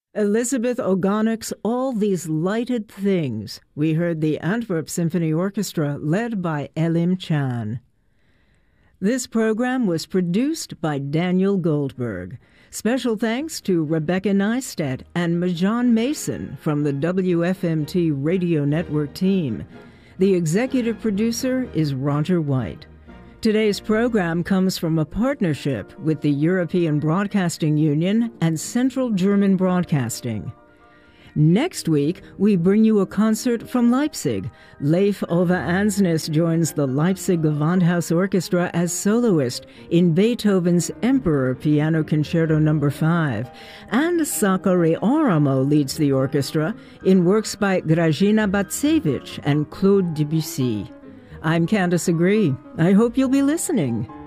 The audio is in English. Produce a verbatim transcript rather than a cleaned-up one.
Elizabeth Ogonek's All These Lighted Things. We heard the Antwerp Symphony Orchestra led by Elim Chan. This program was produced by Daniel Goldberg. Special thanks to Rebecca Neistat and Majan Mason from the W F M T Radio Network team. The executive producer is Roger White. Today's program comes from a partnership with the European Broadcasting Union and Central German Broadcasting. Next week, we bring you a concert from Leipzig. Leif Ove Ansnes joins the Leipzig Gewandhaus Orchestra as soloist in Beethoven's Emperor Piano Concerto number five. And Zachary Oramo leads the orchestra in works by Grażyna Bacewicz and Claude Debussy. I'm Candace Agree. I hope you'll be listening.